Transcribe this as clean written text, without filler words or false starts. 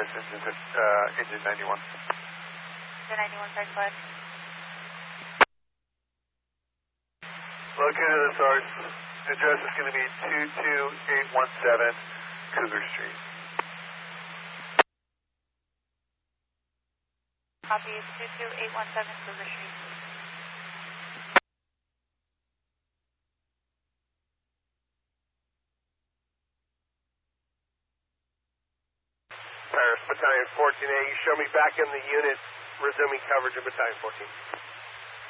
Paris, engine 91. Engine 91, sorry, go ahead. Located the source. Address is going to be 22817 Cougar Street. Copy, 22817 Cougar Street. Paris, Battalion 14A, you show me back in the unit, resuming coverage of Battalion 14.